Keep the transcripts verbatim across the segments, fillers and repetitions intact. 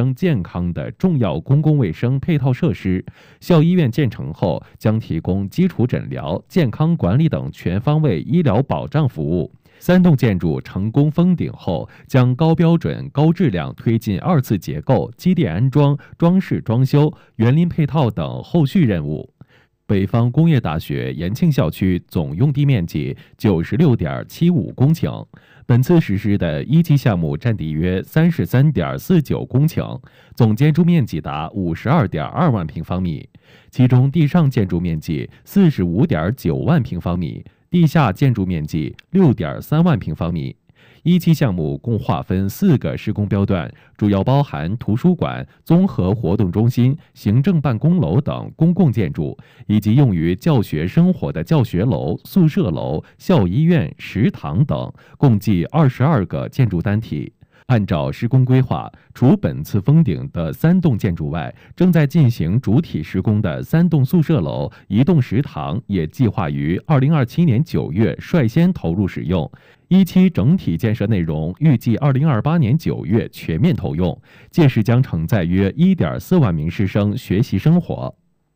生健康的重要公共卫生配套设施。校医院建成后，将提供基础诊疗、健康管理等全方位医疗保障服务。三栋建筑成功封顶后，将高标准、高质量推进二次结构、机电安装、装饰装修、园林配套等后续任务。北方工业大学延庆校区总用地面积九十六点七五公顷，本次实施的一期项目占地约三十三点四九公顷，总建筑面积达五十二点二万平方米，其中地上建筑面积四十五点九万平方米，地下建筑面积六点三万平方米。一期项目共划分四个施工标段，主要包含图书馆、综合活动中心、行政办公楼等公共建筑，以及用于教学生活的教学楼、宿舍楼、校医院、食堂等，共计二十二个建筑单体。按照施工规划，除本次封顶的三栋建筑外，正在进行主体施工的三栋宿舍楼、一栋食堂也计划于二零二七年九月率先投入使用。一期整体建设内容预计二零二八年九月全面投用，届时将承载约一点四万名师生学习生活。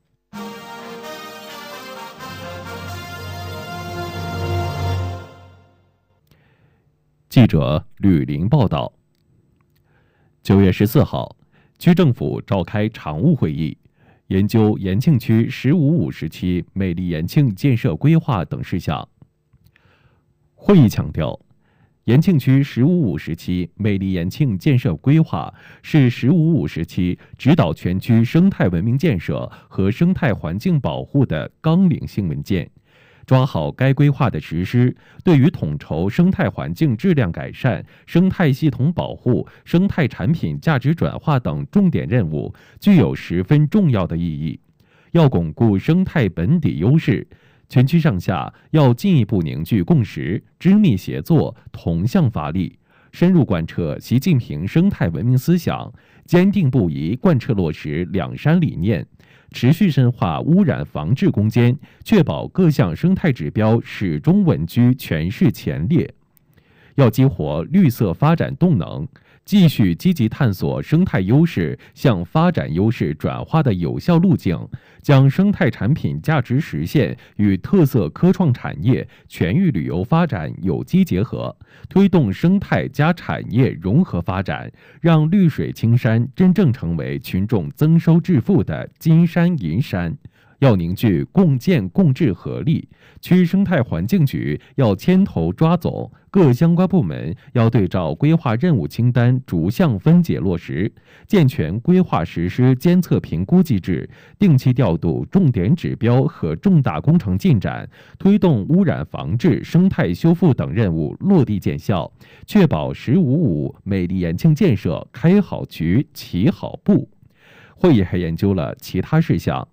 记者吕林报道。九月十四号，区政府召开常务会议，研究延庆区“十五五”时期美丽延庆建设规划等事项。会议强调，延庆区“十五五”时期美丽延庆建设规划是“十五五”时期指导全区生态文明建设和生态环境保护的纲领性文件。抓好该规划的实施，对于统筹生态环境质量改善、生态系统保护、生态产品价值转化等重点任务具有十分重要的意义。要巩固生态本底优势，全区上下要进一步凝聚共识，织密协作，同向发力，深入贯彻习近平生态文明思想，坚定不移贯彻落实两山理念，持续深化污染防治攻坚，确保各项生态指标始终稳居全市前列。要激活绿色发展动能，继续积极探索生态优势向发展优势转化的有效路径，将生态产品价值实现与特色科创产业、全域旅游发展有机结合，推动生态加产业融合发展，让绿水青山真正成为群众增收致富的金山银山。要凝聚共建共治合力，区生态环境局要牵头抓总，各相关部门要对照规划任务清单逐项分解落实，健全规划实施监测评估机制，定期调度重点指标和重大工程进展，推动污染防治、生态修复等任务落地见效，确保“十五五”美丽延庆建设开好局、起好步。会议还研究了其他事项。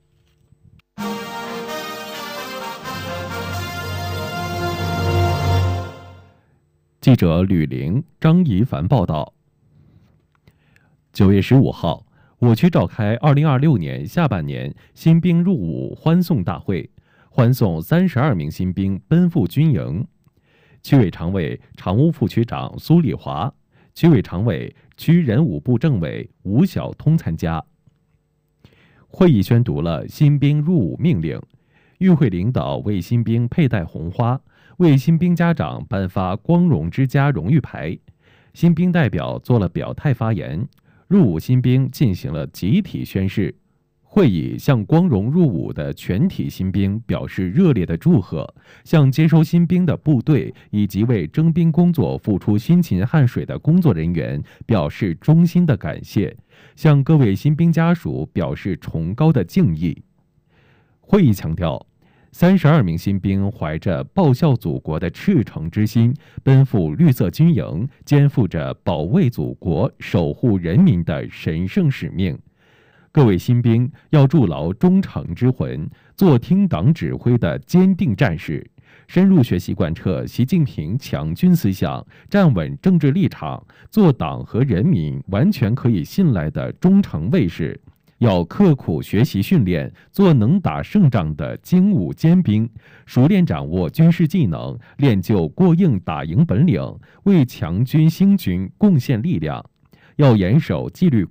记者吕玲、张怡凡报道。九月十五号，我区召开二零二六年下半年新兵入伍欢送大会，欢送三十二名新兵奔赴军营。区委常委、常务副区长苏丽华，区委常委、区人武部政委吴晓通参加。会议宣读了新兵入伍命令，与会领导为新兵佩戴红花，为新兵家长颁发光荣之家荣誉牌。新兵代表做了表态发言，入伍新兵进行了集体宣誓。会议向光荣入伍的全体新兵表示热烈的祝贺，向接收新兵的部队以及为征兵工作付出辛勤汗水的工作人员表示衷心的感谢，向各位新兵家属表示崇高的敬意。会议强调，三十二名新兵怀着报效祖国的赤诚之心，奔赴绿色军营，肩负着保卫祖国、守护人民的神圣使命。各位新兵要筑牢忠诚之魂，做听党指挥的坚定战士，深入学习贯彻习近平强军思想，站稳政治立场，做党和人民完全可以信赖的忠诚卫士。要刻苦学习训练，做能打胜仗的精武坚兵，熟练掌握军事技能，练就过硬打赢本领，为强军兴军贡献力量。要严守纪律